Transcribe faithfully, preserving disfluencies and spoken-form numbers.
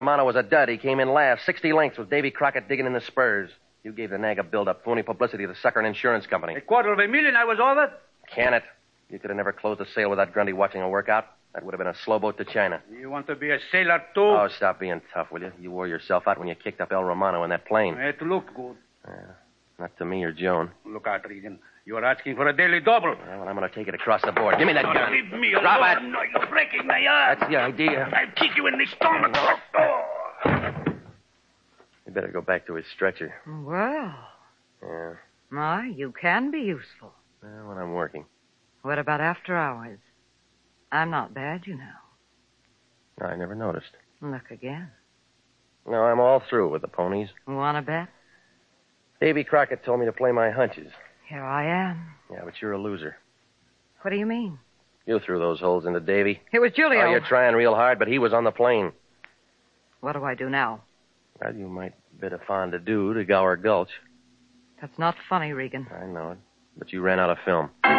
Romano was a dud. He came in last. sixty lengths with Davy Crockett digging in the spurs. You gave the nag a build-up, phony publicity to sucker an insurance company. A quarter of a million, I was over. Can it? You could have never closed a sale without Grundy watching a workout. That would have been a slow boat to China. You want to be a sailor, too? Oh, stop being tough, will you? You wore yourself out when you kicked up El Romano in that plane. It looked good. Yeah, not to me or Joan. Look out, Regan. You are asking for a daily double. Yeah, well, I'm going to take it across the board. Give me that Oh, gun. leave me Drop alone. it. No, you're breaking my arm. That's the idea. I'll kick you in the stomach. Oh. You better go back to his stretcher. Well, Yeah, my, you can be useful. well, when I'm working. What about after hours? I'm not bad, you know. I never noticed. Look again. No, I'm all through with the ponies. Want to bet? Davy Crockett told me to play my hunches. Here I am. Yeah, but you're a loser. What do you mean? You threw those holes into Davy. It was Julio. Oh, you're trying real hard, but he was on the plane. What do I do now? Well, you might bid a fond adieu to Gower Gulch. That's not funny, Regan. I know it. But you ran out of film.